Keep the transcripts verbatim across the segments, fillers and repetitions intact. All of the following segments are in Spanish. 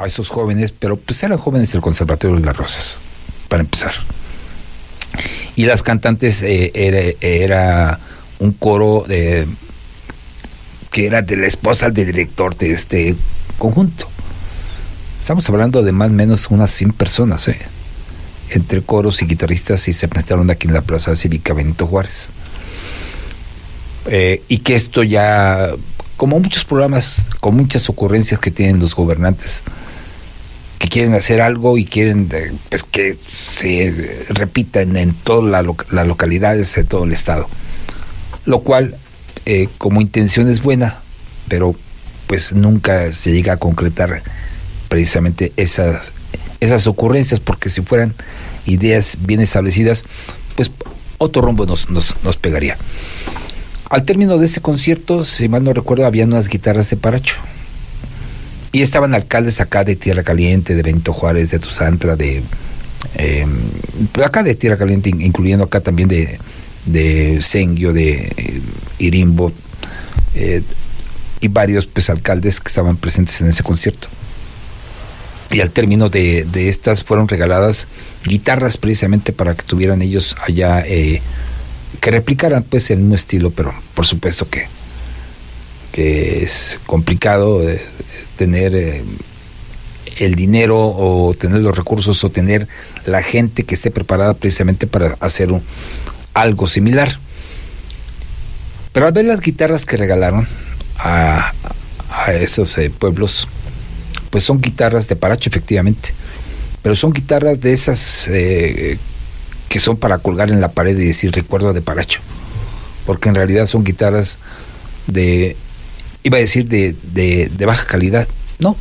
a esos jóvenes, pero pues eran jóvenes del Conservatorio de las Rosas, para empezar. Y las cantantes eh, era, era un coro de, que era de la esposa del director de este conjunto. Estamos hablando de más o menos unas cien personas, ¿eh? Entre coros y guitarristas, y se presentaron aquí en la Plaza Cívica Benito Juárez. Eh, y que esto ya, como muchos programas, con muchas ocurrencias que tienen los gobernantes, que quieren hacer algo y quieren eh, pues que se repita en, en todas la, las localidades de todo el estado, lo cual eh, como intención es buena, pero pues nunca se llega a concretar precisamente esas esas ocurrencias, porque si fueran ideas bien establecidas, pues otro rumbo nos, nos, nos pegaría. Al término de ese concierto, si mal no recuerdo, había unas guitarras de Paracho. Y estaban alcaldes acá de Tierra Caliente, de Benito Juárez, de Tuzantla, de eh, acá de Tierra Caliente, incluyendo acá también de, de Senguio, de eh, Irimbo, eh, y varios pues alcaldes que estaban presentes en ese concierto. Y al término de, de estas fueron regaladas guitarras precisamente para que tuvieran ellos allá, eh, que replicaran pues el mismo estilo, pero por supuesto que, que es complicado eh, tener eh, el dinero o tener los recursos o tener la gente que esté preparada precisamente para hacer un, algo similar. Pero al ver las guitarras que regalaron a, a esos eh, pueblos, pues son guitarras de Paracho efectivamente, pero son guitarras de esas eh, que son para colgar en la pared y decir recuerdo de Paracho, porque en realidad son guitarras de, iba a decir de, de, de baja calidad, no,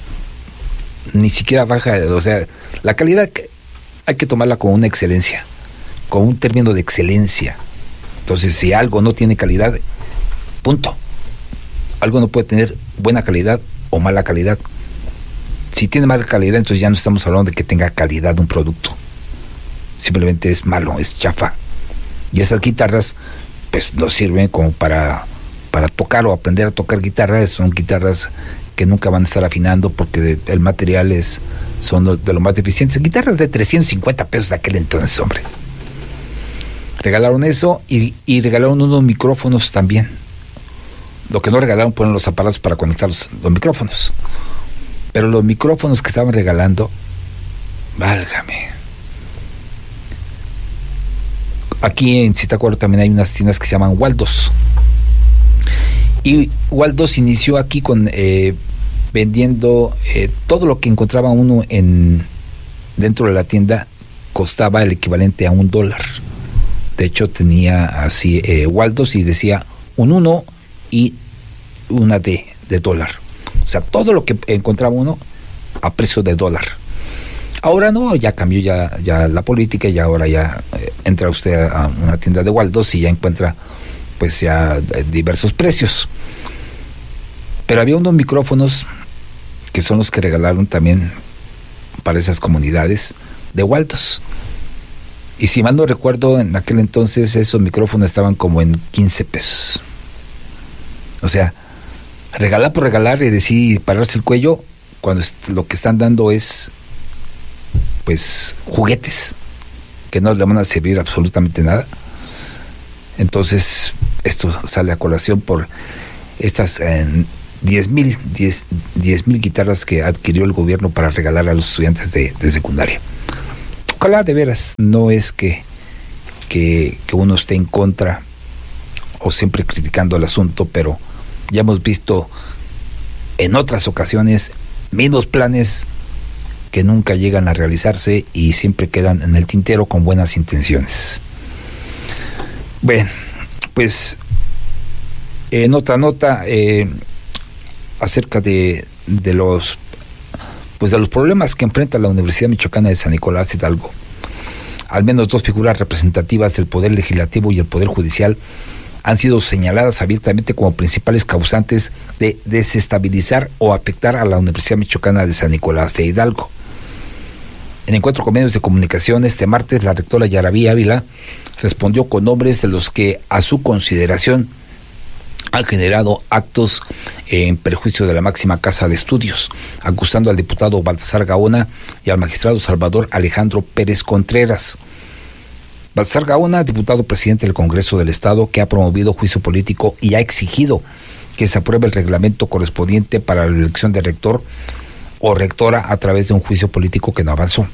ni siquiera baja, o sea, la calidad hay que tomarla como una excelencia, como un término de excelencia. Entonces, si algo no tiene calidad, punto. Algo no puede tener buena calidad o mala calidad. Si tiene mala calidad, entonces ya no estamos hablando de que tenga calidad un producto. Simplemente es malo, es chafa. Y esas guitarras, pues, no sirven como para, para tocar o aprender a tocar guitarra. Son guitarras que nunca van a estar afinando porque el material es, son de lo más deficientes. Guitarras de trescientos cincuenta pesos de aquel entonces, hombre. Regalaron eso y, y regalaron unos micrófonos también. Lo que no regalaron fueron los aparatos para conectar los, los micrófonos. Pero los micrófonos que estaban regalando, válgame. Aquí en Zitácuaro también hay unas tiendas que se llaman Waldos. Y Waldos inició aquí con eh, vendiendo eh, todo lo que encontraba uno en dentro de la tienda, costaba el equivalente a un dólar. De hecho tenía así eh, Waldos y decía un uno y una D de dólar. O sea, todo lo que encontraba uno a precio de dólar. Ahora no, ya cambió ya, ya la política y ahora ya eh, entra usted a una tienda de Waldos y ya encuentra pues ya eh, diversos precios. Pero había unos micrófonos que son los que regalaron también para esas comunidades de Waldos. Y si mal no recuerdo, en aquel entonces esos micrófonos estaban como en quince pesos. O sea, regalar por regalar y decir pararse el cuello cuando est- lo que están dando es pues juguetes que no le van a servir absolutamente nada. Entonces esto sale a colación por estas eh, diez mil guitarras que adquirió el gobierno para regalar a los estudiantes de, de secundaria. Ojalá de veras, no es que, que, que uno esté en contra o siempre criticando el asunto, pero ya hemos visto en otras ocasiones mismos planes que nunca llegan a realizarse y siempre quedan en el tintero con buenas intenciones. Bueno, pues en otra nota eh, acerca de, de los pues de los problemas que enfrenta la Universidad Michoacana de San Nicolás Hidalgo, al menos dos figuras representativas del Poder Legislativo y el Poder Judicial han sido señaladas abiertamente como principales causantes de desestabilizar o afectar a la Universidad Michoacana de San Nicolás de Hidalgo. En encuentro con medios de comunicación este martes, la rectora Yaraví Ávila respondió con nombres de los que, a su consideración, han generado actos en perjuicio de la máxima casa de estudios, acusando al diputado Baltasar Gaona y al magistrado Salvador Alejandro Pérez Contreras. Baltasar Gaona, diputado presidente del Congreso del Estado, que ha promovido juicio político y ha exigido que se apruebe el reglamento correspondiente para la elección de rector o rectora a través de un juicio político que no avanzó.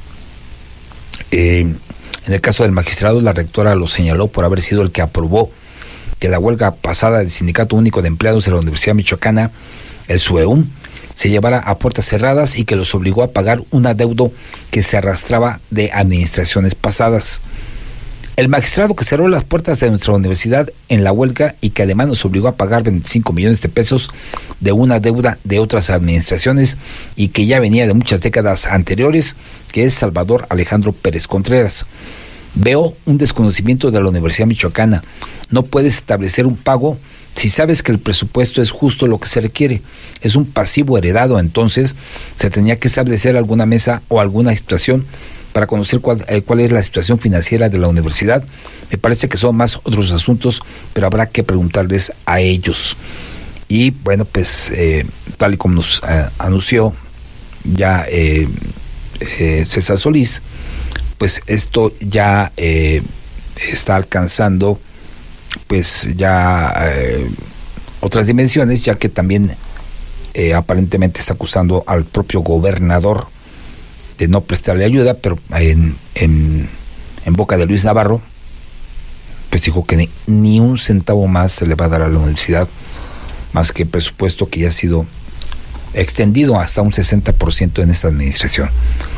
Eh, en el caso del magistrado, la rectora lo señaló por haber sido el que aprobó que la huelga pasada del Sindicato Único de Empleados de la Universidad Michoacana, el SUEUM, se llevara a puertas cerradas y que los obligó a pagar un adeudo que se arrastraba de administraciones pasadas. El magistrado que cerró las puertas de nuestra universidad en la huelga y que además nos obligó a pagar veinticinco millones de pesos de una deuda de otras administraciones y que ya venía de muchas décadas anteriores, que es Salvador Alejandro Pérez Contreras. Veo un desconocimiento de la Universidad Michoacana. No puedes establecer un pago si sabes que el presupuesto es justo lo que se requiere. Es un pasivo heredado, entonces se tenía que establecer alguna mesa o alguna situación para conocer cuál, eh, cuál es la situación financiera de la universidad. Me parece que son más otros asuntos, pero habrá que preguntarles a ellos. Y bueno, pues eh, tal y como nos eh, anunció ya eh, eh, César Solís, pues esto ya eh, está alcanzando pues ya eh, otras dimensiones, ya que también eh, aparentemente está acusando al propio gobernador de no prestarle ayuda, pero en, en, en boca de Luis Navarro, pues dijo que ni, ni un centavo más se le va a dar a la universidad, más que el presupuesto que ya ha sido extendido hasta un sesenta por ciento en esta administración.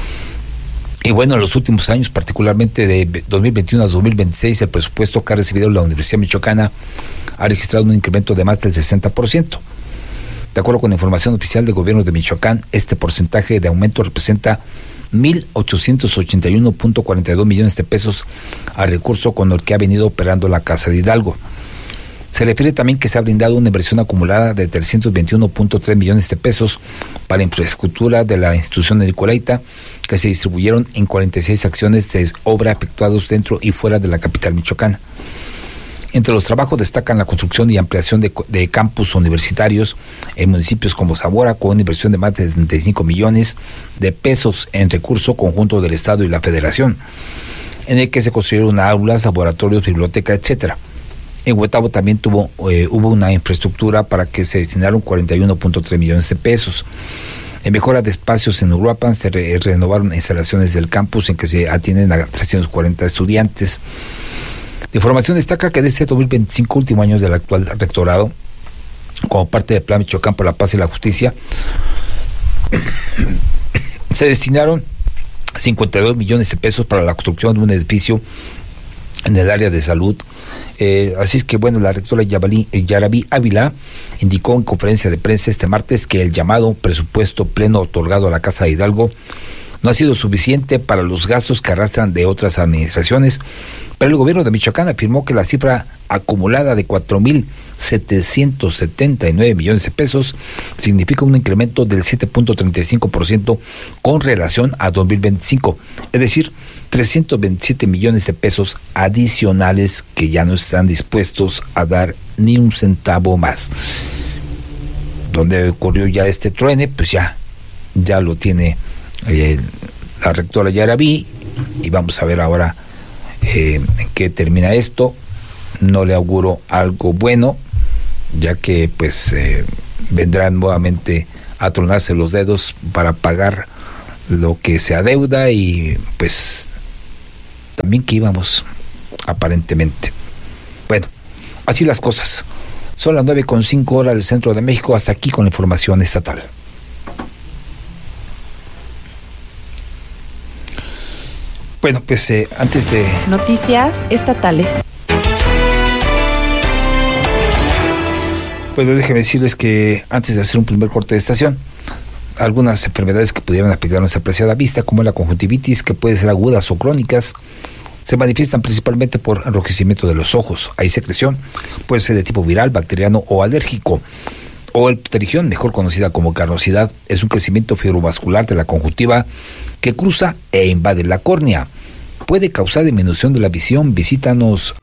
Y bueno, en los últimos años, particularmente de dos mil veintiuno a dos mil veintiséis, el presupuesto que ha recibido la Universidad Michoacana ha registrado un incremento de más del sesenta por ciento. De acuerdo con la información oficial del gobierno de Michoacán, este porcentaje de aumento representa mil ochocientos ochenta y uno punto cuarenta y dos millones de pesos al recurso con el que ha venido operando la Casa de Hidalgo. Se refiere también que se ha brindado una inversión acumulada de trescientos veintiuno punto tres millones de pesos para infraestructura de la institución de Nicolaita, que se distribuyeron en cuarenta y seis acciones de obra efectuados dentro y fuera de la capital michoacana. Entre los trabajos destacan la construcción y ampliación de, de campus universitarios en municipios como Zamora, con una inversión de más de setenta y cinco millones de pesos en recurso conjunto del Estado y la Federación, en el que se construyeron aulas, laboratorios, biblioteca, etcétera. En Huetavo también tuvo, eh, hubo una infraestructura para que se destinaron cuarenta y uno punto tres millones de pesos. En mejora de espacios en Uruapan se re, renovaron instalaciones del campus en que se atienden a trescientos cuarenta estudiantes. La información destaca que desde dos mil veinticinco, último año del actual rectorado, como parte del Plan Michoacán por la Paz y la Justicia, se destinaron cincuenta y dos millones de pesos para la construcción de un edificio en el área de salud. Eh, así es que bueno, la rectora Yabalí, Yarabí Ávila indicó en conferencia de prensa este martes que el llamado presupuesto pleno otorgado a la Casa de Hidalgo no ha sido suficiente para los gastos que arrastran de otras administraciones, pero el gobierno de Michoacán afirmó que la cifra acumulada de cuatro mil setecientos setenta y nueve millones de pesos significa un incremento del siete punto treinta y cinco por ciento con relación a dos mil veinticinco, es decir, trescientos veintisiete millones de pesos adicionales que ya no están dispuestos a dar ni un centavo más. Donde ocurrió ya este truene, pues ya, ya lo tiene eh, la rectora Yarabí, y vamos a ver ahora eh, en qué termina esto. No le auguro algo bueno, ya que pues eh, vendrán nuevamente a tronarse los dedos para pagar lo que se adeuda y pues también que íbamos aparentemente. Bueno, así las cosas. Son las nueve con cinco horas del centro de México. Hasta aquí con la información estatal. Bueno, pues eh, antes de... Noticias estatales. Bueno, déjenme decirles que antes de hacer un primer corte de estación, algunas enfermedades que pudieran afectar nuestra apreciada vista, como la conjuntivitis, que puede ser agudas o crónicas, se manifiestan principalmente por enrojecimiento de los ojos. Hay secreción, puede ser de tipo viral, bacteriano o alérgico. O el pterigión, mejor conocida como carnosidad, es un crecimiento fibrovascular de la conjuntiva que cruza e invade la córnea. Puede causar disminución de la visión. Visítanos